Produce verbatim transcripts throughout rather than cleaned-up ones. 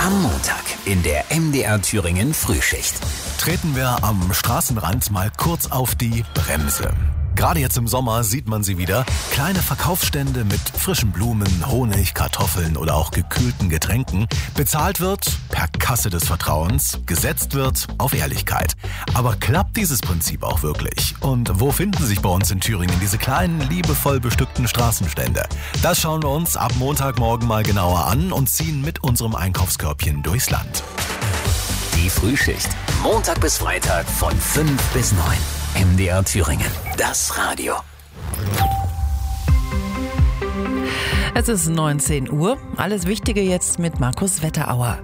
Am Montag in der M D R Thüringen Frühschicht treten wir am Straßenrand mal kurz auf die Bremse. Gerade jetzt im Sommer sieht man sie wieder. Kleine Verkaufsstände mit frischen Blumen, Honig, Kartoffeln oder auch gekühlten Getränken. Bezahlt wird per Kasse des Vertrauens, gesetzt wird auf Ehrlichkeit. Aber klappt dieses Prinzip auch wirklich? Und wo finden sich bei uns in Thüringen diese kleinen, liebevoll bestückten Straßenstände? Das schauen wir uns ab Montagmorgen mal genauer an und ziehen mit unserem Einkaufskörbchen durchs Land. Die Frühschicht. Montag bis Freitag von fünf bis neun. M D R Thüringen. Das Radio. Es ist neunzehn Uhr. Alles Wichtige jetzt mit Markus Wetterauer.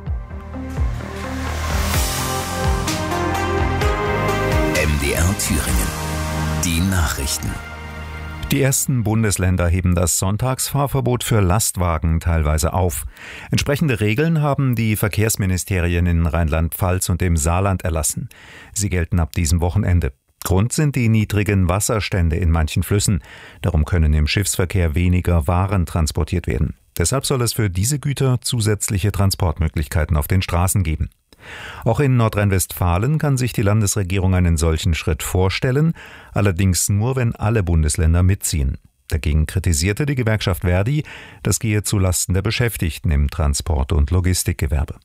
M D R Thüringen. Die Nachrichten. Die ersten Bundesländer heben das Sonntagsfahrverbot für Lastwagen teilweise auf. Entsprechende Regeln haben die Verkehrsministerien in Rheinland-Pfalz und dem Saarland erlassen. Sie gelten ab diesem Wochenende. Grund sind die niedrigen Wasserstände in manchen Flüssen. Darum können im Schiffsverkehr weniger Waren transportiert werden. Deshalb soll es für diese Güter zusätzliche Transportmöglichkeiten auf den Straßen geben. Auch in Nordrhein-Westfalen kann sich die Landesregierung einen solchen Schritt vorstellen, allerdings nur, wenn alle Bundesländer mitziehen. Dagegen kritisierte die Gewerkschaft Verdi, das gehe zulasten der Beschäftigten im Transport- und Logistikgewerbe.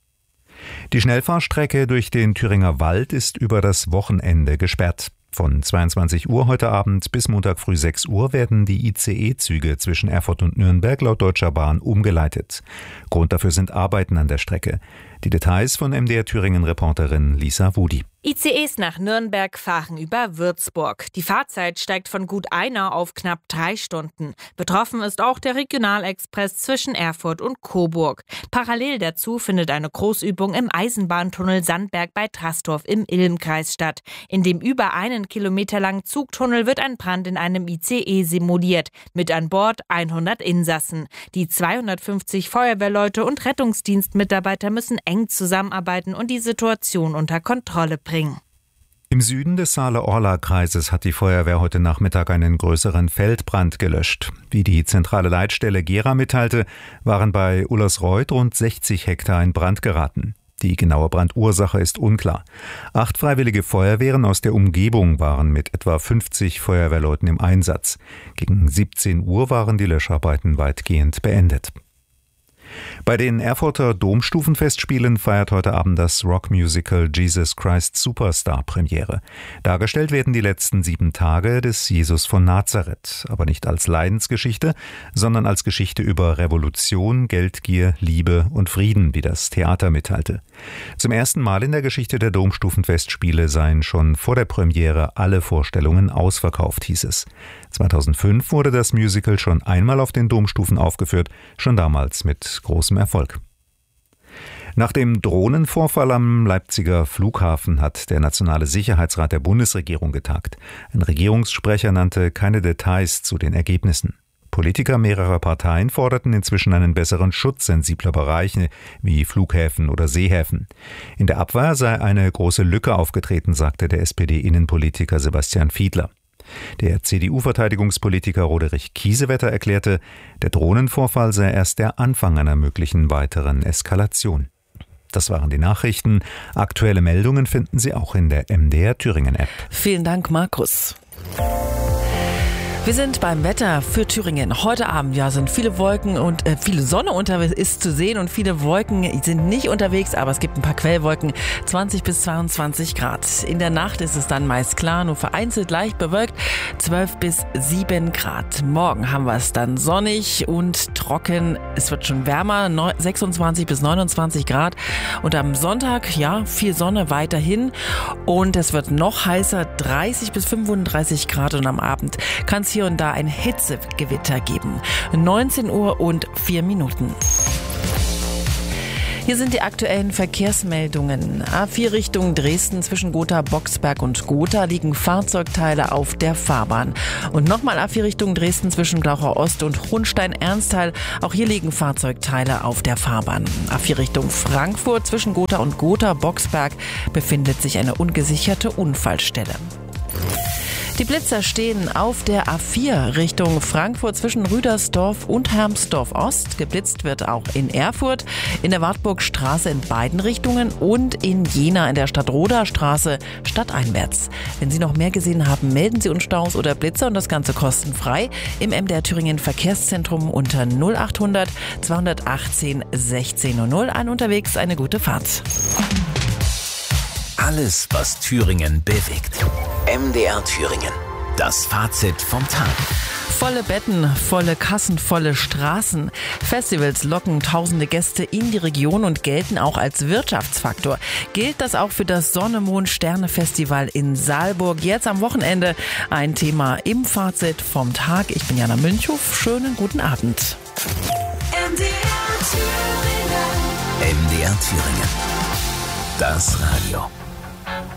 Die Schnellfahrstrecke durch den Thüringer Wald ist über das Wochenende gesperrt. Von zweiundzwanzig Uhr heute Abend bis Montag früh sechs Uhr werden die I C E-Züge zwischen Erfurt und Nürnberg laut Deutscher Bahn umgeleitet. Grund dafür sind Arbeiten an der Strecke. Die Details von M D R Thüringen-Reporterin Lisa Wudi. I C Es nach Nürnberg fahren über Würzburg. Die Fahrzeit steigt von gut einer auf knapp drei Stunden. Betroffen ist auch der Regionalexpress zwischen Erfurt und Coburg. Parallel dazu findet eine Großübung im Eisenbahntunnel Sandberg bei Trastorf im Ilm-Kreis statt. In dem über einen Kilometer langen Zugtunnel wird ein Brand in einem I C E simuliert. Mit an Bord hundert Insassen. Die zweihundertfünfzig Feuerwehrleute und Rettungsdienstmitarbeiter müssen eng zusammenarbeiten und die Situation unter Kontrolle bringen. Im Süden des Saale-Orla-Kreises hat die Feuerwehr heute Nachmittag einen größeren Feldbrand gelöscht. Wie die zentrale Leitstelle Gera mitteilte, waren bei Ullersreuth rund sechzig Hektar in Brand geraten. Die genaue Brandursache ist unklar. Acht freiwillige Feuerwehren aus der Umgebung waren mit etwa fünfzig Feuerwehrleuten im Einsatz. Gegen siebzehn Uhr waren die Löscharbeiten weitgehend beendet. Bei den Erfurter Domstufenfestspielen feiert heute Abend das Rockmusical Jesus Christ Superstar Premiere. Dargestellt werden die letzten sieben Tage des Jesus von Nazareth, aber nicht als Leidensgeschichte, sondern als Geschichte über Revolution, Geldgier, Liebe und Frieden, wie das Theater mitteilte. Zum ersten Mal in der Geschichte der Domstufenfestspiele seien schon vor der Premiere alle Vorstellungen ausverkauft, hieß es. zweitausendfünf wurde das Musical schon einmal auf den Domstufen aufgeführt, schon damals mit großem Erfolg. Nach dem Drohnenvorfall am Leipziger Flughafen hat der Nationale Sicherheitsrat der Bundesregierung getagt. Ein Regierungssprecher nannte keine Details zu den Ergebnissen. Politiker mehrerer Parteien forderten inzwischen einen besseren Schutz sensibler Bereiche wie Flughäfen oder Seehäfen. In der Abwehr sei eine große Lücke aufgetreten, sagte der S P D-Innenpolitiker Sebastian Fiedler. Der C D U-Verteidigungspolitiker Roderich Kiesewetter erklärte, der Drohnenvorfall sei erst der Anfang einer möglichen weiteren Eskalation. Das waren die Nachrichten. Aktuelle Meldungen finden Sie auch in der M D R Thüringen-App. Vielen Dank, Markus. Wir sind beim Wetter für Thüringen. Heute Abend ja sind viele Wolken und äh, viele Sonne unterwegs ist zu sehen und viele Wolken sind nicht unterwegs, aber es gibt ein paar Quellwolken, zwanzig bis zweiundzwanzig Grad. In der Nacht ist es dann meist klar, nur vereinzelt leicht bewölkt, zwölf bis sieben Grad. Morgen haben wir es dann sonnig und trocken. Es wird schon wärmer, sechsundzwanzig bis neunundzwanzig Grad. Und am Sonntag, ja, viel Sonne weiterhin und es wird noch heißer, dreißig bis fünfunddreißig Grad und am Abend kann es hier und da ein Hitzegewitter geben. neunzehn Uhr und vier Minuten. Hier sind die aktuellen Verkehrsmeldungen. A vier Richtung Dresden zwischen Gotha, Boxberg und Gotha liegen Fahrzeugteile auf der Fahrbahn. Und nochmal A vier Richtung Dresden zwischen Glauchau Ost und Hohenstein-Ernsthal. Auch hier liegen Fahrzeugteile auf der Fahrbahn. A vier Richtung Frankfurt zwischen Gotha und Gotha, Boxberg befindet sich eine ungesicherte Unfallstelle. Die Blitzer stehen auf der A vier Richtung Frankfurt zwischen Rüdersdorf und Hermsdorf Ost. Geblitzt wird auch in Erfurt, in der Wartburgstraße in beiden Richtungen und in Jena in der Stadtroder-Straße stadteinwärts. Wenn Sie noch mehr gesehen haben, melden Sie uns Staus oder Blitzer und das Ganze kostenfrei im M D R Thüringen Verkehrszentrum unter null achthundert zweihundertachtzehn sechzehn null null. An unterwegs eine gute Fahrt. Alles, was Thüringen bewegt. M D R Thüringen. Das Fazit vom Tag. Volle Betten, volle Kassen, volle Straßen. Festivals locken tausende Gäste in die Region und gelten auch als Wirtschaftsfaktor. Gilt das auch für das Sonne-Mond-Sterne-Festival in Saalburg? Jetzt am Wochenende ein Thema im Fazit vom Tag. Ich bin Jana Münchow. Schönen guten Abend. M D R Thüringen. M D R Thüringen. Das Radio.